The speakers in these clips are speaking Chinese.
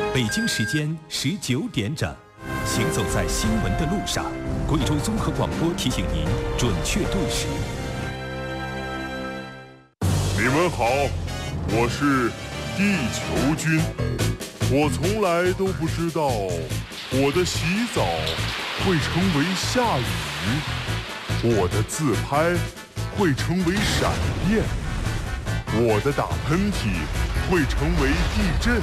北京时间19点整，行走在新闻的路上，贵州综合广播提醒您准确对时。 你们好，我是地球君。我从来都不知道我的洗澡会成为下雨，我的自拍会成为闪电，我的打喷嚏会成为地震。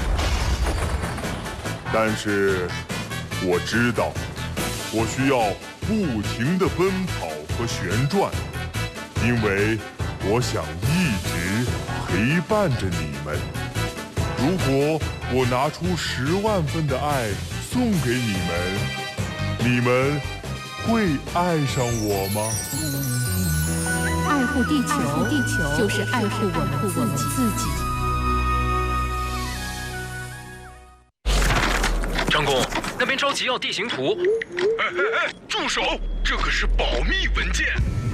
但是我知道，我需要不停地奔跑和旋转，因为我想一直陪伴着你们。如果我拿出10万分的爱送给你们，你们会爱上我吗？ 爱护地球，就是爱护我们自己。 张工，那边着急要地形图。 哎，住手！这可是保密文件。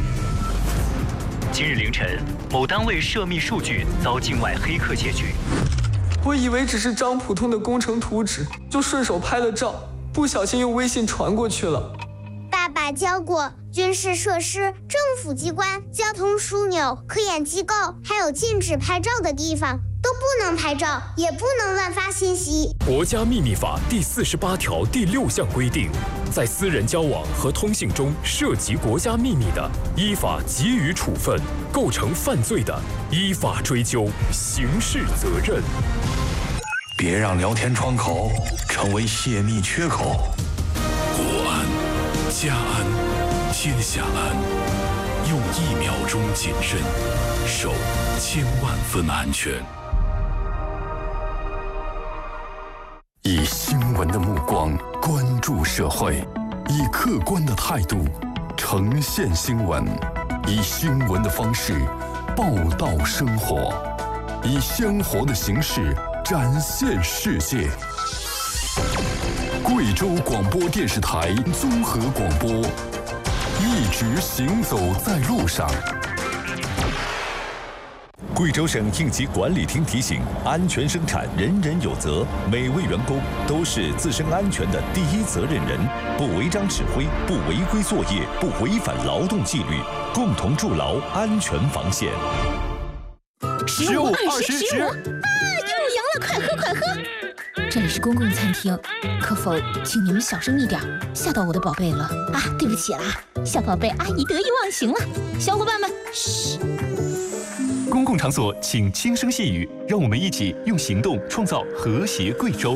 今日凌晨，某单位涉密数据遭境外黑客窃取。 我以为只是张普通的工程图纸，就顺手拍了照，不小心用微信传过去了。 爸爸教过，军事设施、政府机关、交通枢纽、科研机构，还有禁止拍照的地方，都不能拍照，也不能乱发信息。 国家秘密法第48条第6项规定，在私人交往和通信中涉及国家秘密的，依法给予处分；构成犯罪的，依法追究刑事责任。 别让聊天窗口成为泄密缺口。 国安、家安、天下安，用1秒钟谨慎，守1000万分安全。 以新闻的目光关注社会，以客观的态度呈现新闻，以新闻的方式报道生活，以鲜活的形式展现世界。贵州广播电视台综合广播，一直行走在路上。 贵州省应急管理厅提醒：安全生产，人人有责，每位员工都是自身安全的第一责任人，不违章指挥，不违规作业，不违反劳动纪律，共同筑牢安全防线。 15、20、15啊！又赢了，快喝快喝！这里是公共餐厅，可否请你们小声一点，吓到我的宝贝了啊！对不起啦，小宝贝阿姨得意忘形了，小伙伴们，嘘。 公共场所请轻声细语，让我们一起用行动创造和谐贵州。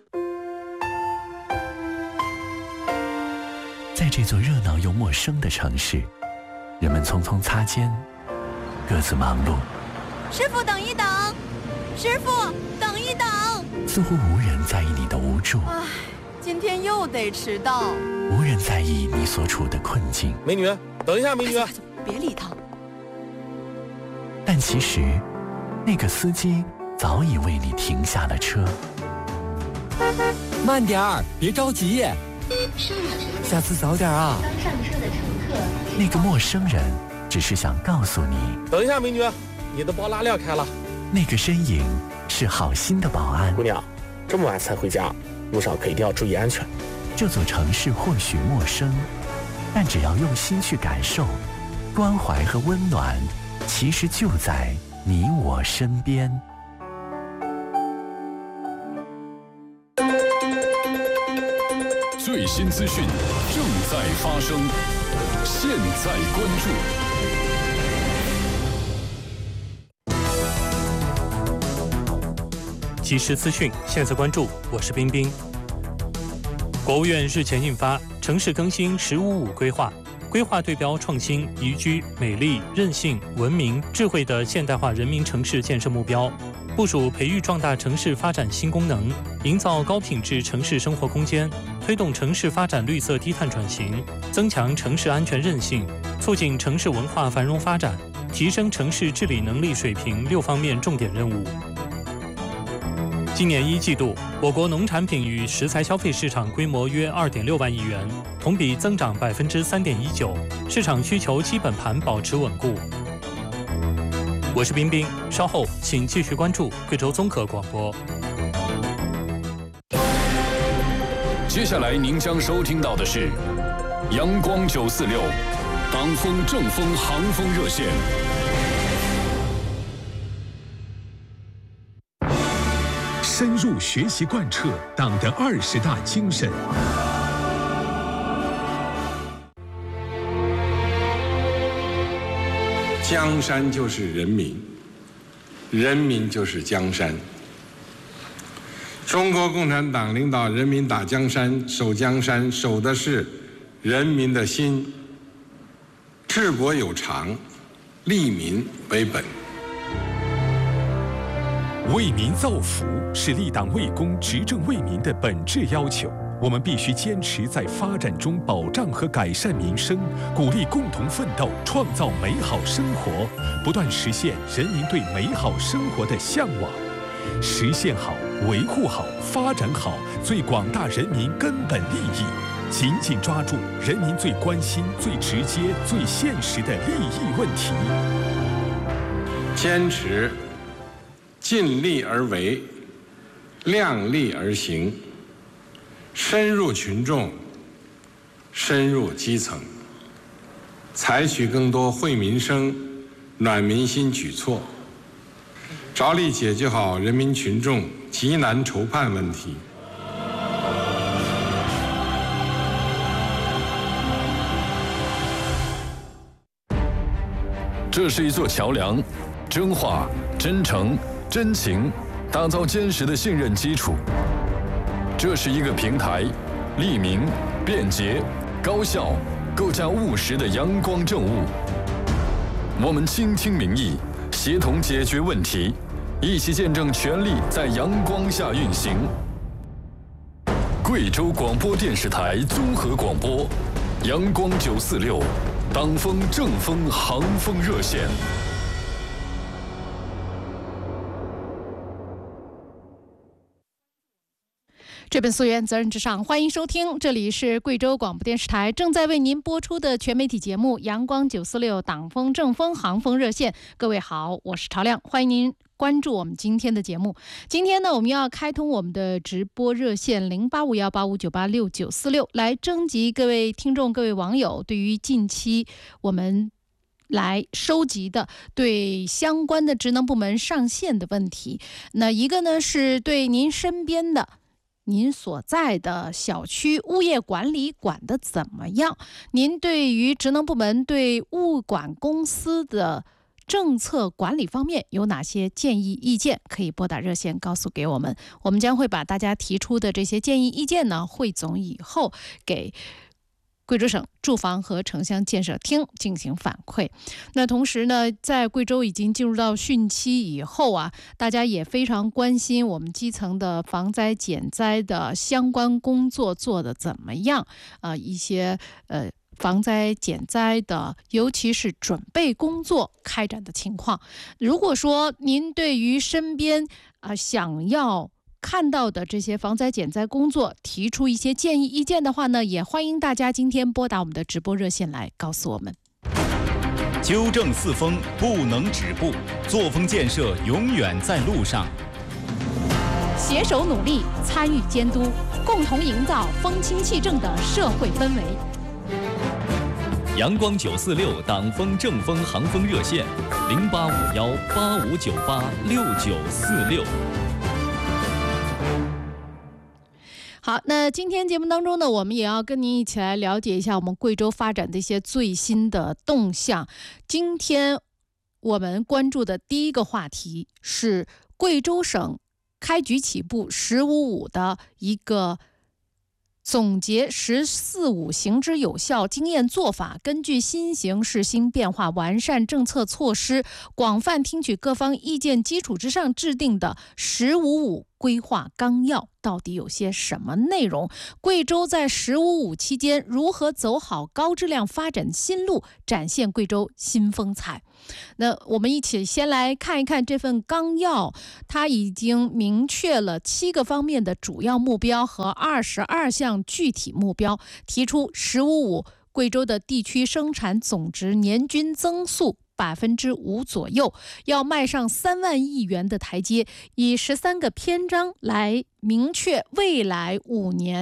在这座热闹又陌生的城市，人们匆匆擦肩，各自忙碌。 师傅等一等，师傅等一等。 似乎无人在意你的无助， 唉，今天又得迟到。 无人在意你所处的困境。 美女，等一下，美女， 别理他。 但其实，那个司机早已为你停下了车。 慢点儿，别着急。下次早点啊。 刚上车的乘客。 那个陌生人只是想告诉你， 等一下，美女，你的包拉链开了。 那个身影是好心的保安。 姑娘，这么晚才回家，路上可一定要注意安全。 这座城市或许陌生，但只要用心去感受，关怀和温暖其实就在你我身边。 最新资讯正在发生，现在关注。 即时资讯，现在关注，我是冰冰。国务院日前印发《城市更新“15+5”规划》，规划对标创新、宜居、美丽、韧性、文明、智慧的现代化人民城市建设目标，部署培育壮大城市发展新功能，营造高品质城市生活空间，推动城市发展绿色低碳转型，增强城市安全韧性，促进城市文化繁荣发展，提升城市治理能力水平6方面重点任务。今年1季度，我国农产品与食材消费市场规模约2.6万亿元，同比增长3.19%，市场需求基本盘保持稳固。我是冰冰，稍后请继续关注贵州综合广播。 接下来您将收听到的是阳光946党风正风航风热线。 深入学习贯彻党的20大精神。 江山就是人民，人民就是江山。中国共产党领导人民打江山、守江山，守的是人民的心。治国有常，利民为本。 为民造福是立党为公、执政为民的本质要求。我们必须坚持在发展中保障和改善民生，鼓励共同奋斗，创造美好生活，不断实现人民对美好生活的向往。实现好、维护好、发展好最广大人民根本利益，紧紧抓住人民最关心、最直接、最现实的利益问题。 坚持尽力而为，量力而行，深入群众，深入基层，采取更多惠民生、暖民心举措，着力解决好人民群众急难愁盼问题。 这是一座桥梁，真话、真诚、真情，打造坚实的信任基础。这是一个平台，利民、便捷、高效，构架务实的阳光政务。我们倾听民意，协同解决问题，一起见证权力在阳光下运行。贵州广播电视台综合广播，阳光946，党风正风航风热线。 这本溯源责任至上，欢迎收听，这里是贵州广播电视台正在为您播出的全媒体节目《阳光946党风正风航风热线》。各位好，我是朝亮，欢迎您关注我们今天的节目。今天呢，我们要开通我们的直播热线085185986946，来征集各位听众、各位网友对于近期我们来收集的对相关的职能部门上线的问题。那一个呢，是对您身边的您所在的小区物业管理管得怎么样？您对于职能部门对物管公司的政策管理方面有哪些建议意见？可以拨打热线告诉给我们，我们将会把大家提出的这些建议意见呢汇总以后给贵州省住房和城乡建设厅进行反馈。那同时呢，在贵州已经进入到汛期以后啊，大家也非常关心我们基层的防灾减灾的相关工作做得怎么样一些防灾减灾的尤其是准备工作开展的情况。如果说您对于身边想要看到的这些防灾减灾工作提出一些建议意见的话呢，也欢迎大家今天拨打我们的直播热线来告诉我们。 纠正四风不能止步，作风建设永远在路上。 携手努力，参与监督，共同营造风清气正的社会氛围。 阳光946党风正风航风热线085185986946。 好，那今天节目当中呢，我们也要跟您一起来了解一下我们贵州发展的一些最新的动向。今天我们关注的第一个话题是贵州省开局起步“1055”的一个总结“1045”行之有效经验做法，根据新形势新变化，完善政策措施，广泛听取各方意见基础之上制定的“1055”规划纲要到底有些什么内容？贵州在“1055”期间如何走好高质量发展新路，展现贵州新风采？那我们一起先来看一看这份纲要，它已经明确了7个方面的主要目标和22项具体目标，提出“1055”贵州的地区生产总值年均增速5%左右，要迈上3万亿元的台阶，以13个篇章来明确未来5年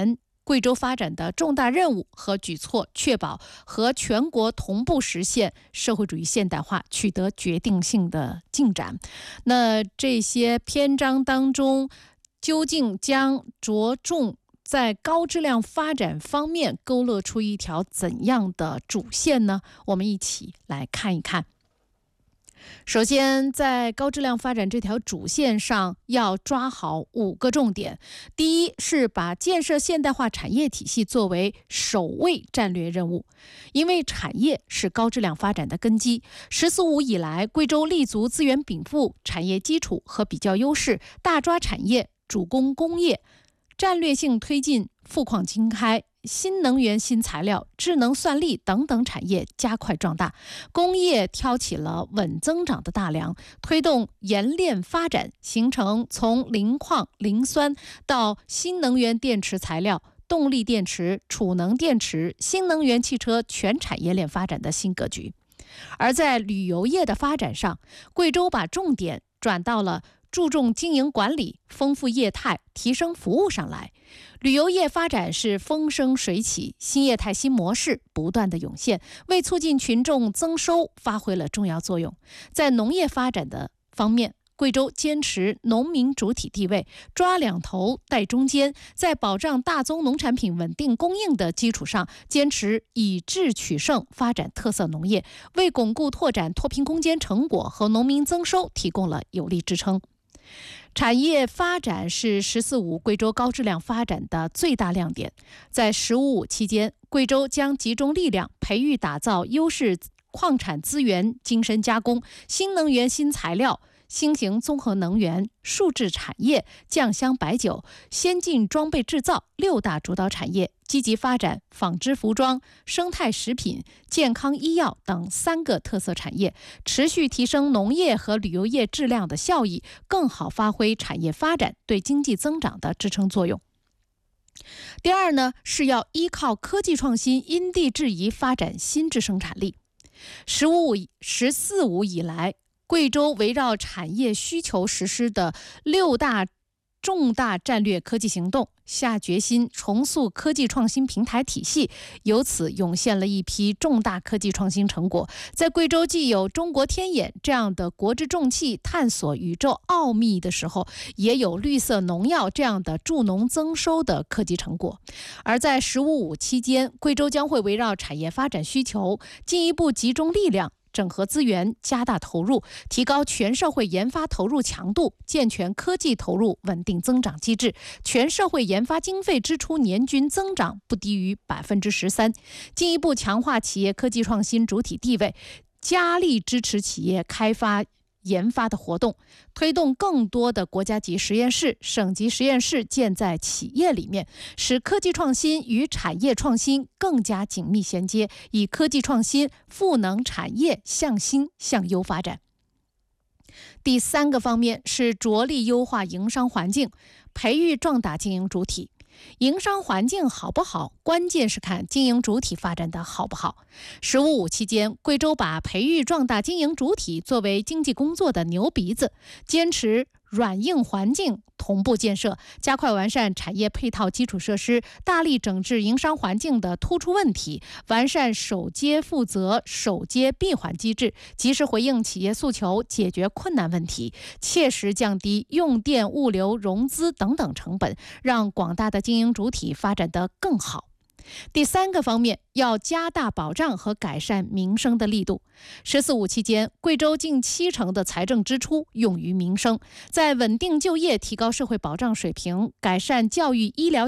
贵州发展的重大任务和举措，确保和全国同步实现社会主义现代化取得决定性的进展。那这些篇章当中，究竟将着重在高质量发展方面勾勒出一条怎样的主线呢？我们一起来看一看。首先，在高质量发展这条主线上，要抓好5个重点。第一是把建设现代化产业体系作为首位战略任务，因为产业是高质量发展的根基。“14五”以来，贵州立足资源禀赋、产业基础和比较优势，大抓产业、主攻工业，战略性推进富矿经开、新能源、新材料、智能算力等等产业加快壮大，工业挑起了稳增长的大梁，推动冶炼发展，形成从磷矿、磷酸到新能源电池材料、动力电池、储能电池、新能源汽车全产业链发展的新格局。而在旅游业的发展上，贵州把重点转到了注重经营管理、丰富业态、提升服务上来。旅游业发展是风生水起，新业态新模式不断的涌现，为促进群众增收发挥了重要作用。在农业发展的方面，贵州坚持农民主体地位，抓两头带中间，在保障大宗农产品稳定供应的基础上，坚持以智取胜，发展特色农业，为巩固拓展脱贫攻坚成果和农民增收提供了有力支撑。产业发展是“14五”贵州高质量发展的最大亮点。在“15五”期间，贵州将集中力量培育打造优势矿产资源精深加工、新能源新材料、新型综合能源、数字产业、酱香白酒、先进装备制造6大主导产业，积极发展纺织服装、生态食品、健康医药等3个特色产业，持续提升农业和旅游业质量的效益，更好发挥产业发展对经济增长的支撑作用。第二呢，是要依靠科技创新，因地制宜发展新质生产力。14五以来，贵州围绕产业需求实施的6大重大战略科技行动，下决心重塑科技创新平台体系，由此涌现了一批重大科技创新成果。在贵州既有中国天眼这样的国之重器探索宇宙奥秘的时候，也有绿色农药这样的助农增收的科技成果。而在“15五”期间，贵州将会围绕产业发展需求，进一步集中力量，整合资源，加大投入，提高全社会研发投入强度，健全科技投入稳定增长机制，全社会研发经费支出年均增长不低于13%，进一步强化企业科技创新主体地位，加力支持企业开发研发的活动，推动更多的国家级实验室、省级实验室建在企业里面，使科技创新与产业创新更加紧密衔接，以科技创新赋能产业向新向优发展。第3个方面是着力优化营商环境，培育壮大经营主体。营商环境好不好，关键是看经营主体发展的好不好。“15五”期间，贵州把培育壮大经营主体作为经济工作的牛鼻子，坚持软硬环境同步建设，加快完善产业配套基础设施，大力整治营商环境的突出问题，完善首接负责、首接闭环机制，及时回应企业诉求，解决困难问题，切实降低用电、物流、融资等等成本，让广大的经营主体发展得更好。第3个方面，要加大保障和改善民生的力度。“14五”期间，贵州近70%的财政支出用于民生，在稳定就业、提高社会保障水平、改善教育医疗